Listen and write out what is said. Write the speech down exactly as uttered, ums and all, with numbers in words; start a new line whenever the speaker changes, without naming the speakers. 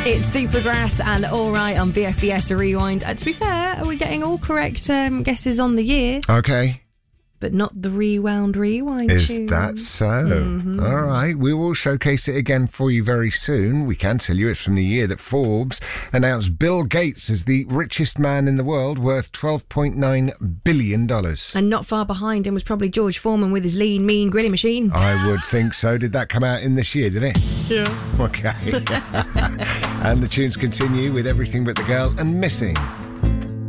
It's Supergrass and All Right on B F B S Rewind. Uh, to be fair, are we getting all correct um, guesses on the year?
Okay.
But not the rewound rewind
Is
tune.
that so?
Mm-hmm.
All right. We will showcase it again for you very soon. We can tell you it's from the year that Forbes announced Bill Gates as the richest man in the world, worth twelve point nine billion dollars.
And not far behind him was probably George Foreman with his lean, mean grilling machine.
I would think so. Did that come out in this year, did it?
Yeah.
Okay. And the tunes continue with Everything But the Girl and Missing.